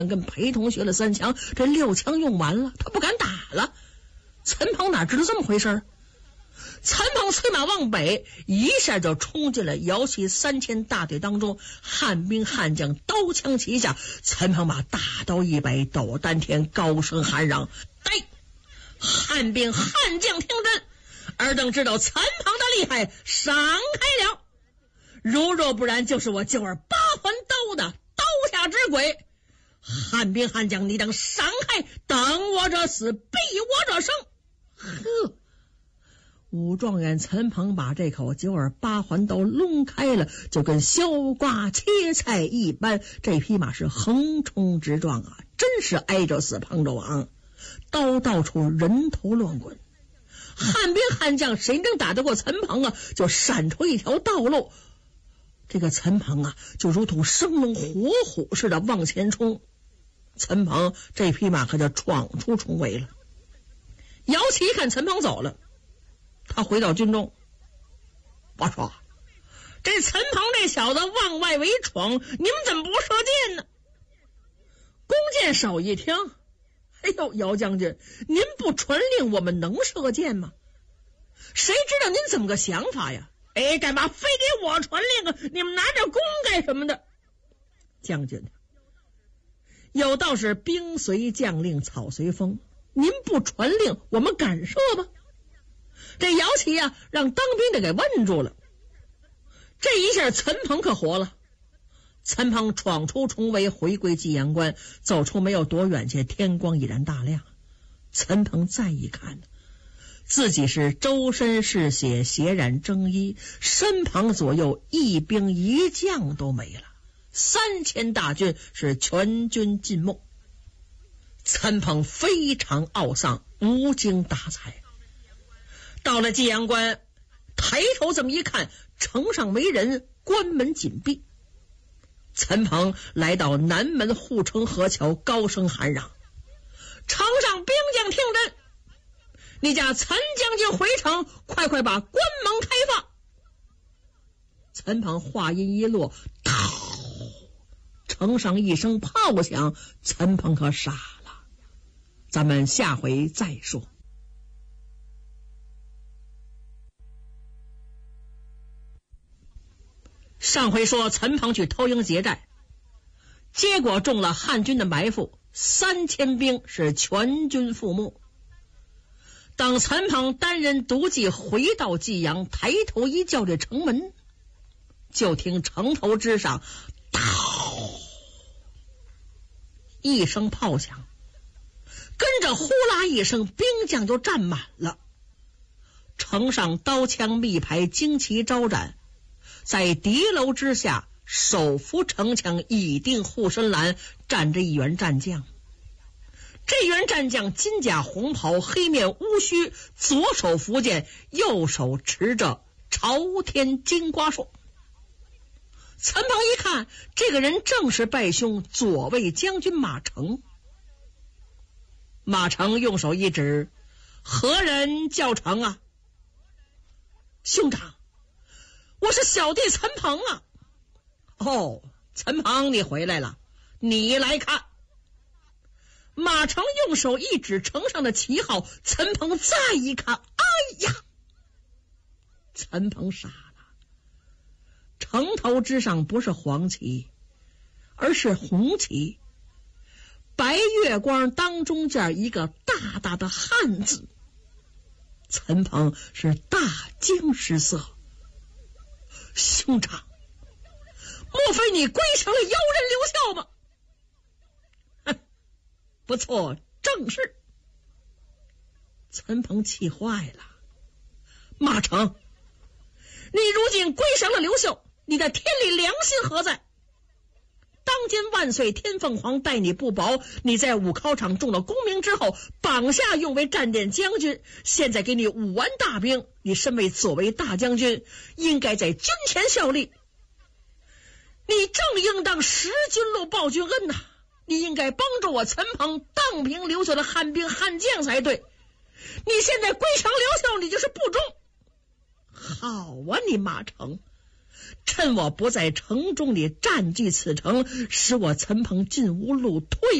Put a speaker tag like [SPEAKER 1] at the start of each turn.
[SPEAKER 1] 跟裴同学了3枪，这6枪用完了，他不敢打了。陈鹏哪知道这么回事？陈鹏催马往北，一下就冲进了姚旗3000大队当中。汉兵悍将刀枪齐下，陈鹏把大刀一摆，抖丹田，高声喊嚷：“对！汉兵悍将听真！尔等知道陈鹏的厉害，闪开了！如若不然，就是我救儿8环刀的刀下之鬼！汉兵悍将，你等闪开，等我者死，避我者生！”呵！武状元陈鹏把这口9耳8环刀抡开了，就跟削瓜切菜一般。这匹马是横冲直撞啊，真是挨着死碰着往，刀到处人头乱滚。汉兵悍将谁能打得过陈鹏啊？就闪出一条道路。这个陈鹏啊，就如同生龙活虎似的往前冲。陈鹏这匹马可就闯出重围了。姚旗一看陈鹏走了，他回到军中，我说这陈鹏这小子往外围闯，你们怎么不射箭呢？弓箭手一听，哎呦，姚将军，您不传令，我们能射箭吗？谁知道您怎么个想法呀？哎，干嘛非给我传令啊？你们拿着弓干什么的？将军，有道是兵随将令，草随风，您不传令，我们敢射吗？这姚旗呀，让当兵的给问住了。这一下陈鹏可活了。陈鹏闯出重围，回归济阳关，走出没有多远去，天光已然大亮。陈鹏再一看，自己是周身是血，血染征衣，身旁左右一兵一将都没了，3000大军是全军尽没。陈鹏非常懊丧，无精打采。到了济阳关，抬头这么一看，城上没人，关门紧闭。陈鹏来到南门护城河桥，高声喊嚷：“城上兵将听真！你家陈将军回城，快快把关门开放！”陈鹏话音一落，城上一声炮响，陈鹏可傻了。咱们下回再说。上回说陈鹏去偷营劫寨，结果中了汉军的埋伏，3000兵是全军覆没。当陈鹏单人独骑回到济阳，抬头一叫这城门，就听城头之上一声炮响，跟着呼啦一声，兵将就站满了。城上刀枪密排，旌旗招展，在敌楼之下，手扶城墙，倚定护身栏，站着一员战将。这员战将金甲红袍，黑面乌须，左手扶剑，右手持着朝天金瓜槊。陈鹏一看，这个人正是败兄左卫将军马成。马成用手一指：“何人叫成啊？”“兄长，我是小弟陈鹏啊。”“哦，陈鹏，你回来了，你来看。”马成用手一指城上的旗号，陈鹏再一看，哎呀！陈鹏傻了，城头之上不是黄旗，而是红旗，白月光当中间一个大大的汉字。陈鹏是大惊失色：“兄长，莫非你归成了妖人刘孝吗？”“不错，正是。”陈鹏气坏了：“马成，你如今归上了刘秀，你的天理良心何在？当今万岁天凤凰待你不薄，你在武考场中了功名之后，绑下用为战殿将军，现在给你5万大兵，你身为左卫大将军，应该在军前效力，你正应当识君禄报君恩呐！你应该帮助我陈鹏荡平刘秀的汉兵汉将才对。你现在归降刘秀，你就是不忠。好啊，你马成， 趁我不在城中的占据此城，使我陈鹏进无路退。